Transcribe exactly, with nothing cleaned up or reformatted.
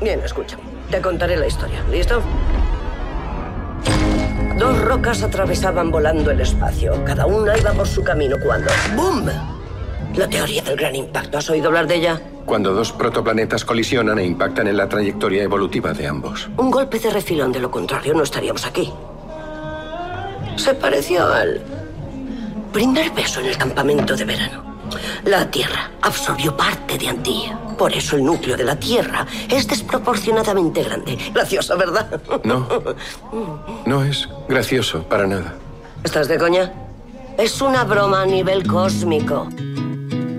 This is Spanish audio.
Bien, escucha. Te contaré la historia. ¿Listo? Dos rocas atravesaban volando el espacio. Cada una iba por su camino cuando... ¡Bum! La teoría del gran impacto. ¿Has oído hablar de ella? Cuando dos protoplanetas colisionan e impactan en la trayectoria evolutiva de ambos. Un golpe de refilón, de lo contrario no estaríamos aquí. Se pareció al primer beso en el campamento de verano. La Tierra absorbió parte de Antía. Por eso el núcleo de la Tierra es desproporcionadamente grande. Gracioso, ¿verdad? No. No es gracioso para nada. ¿Estás de coña? Es una broma a nivel cósmico.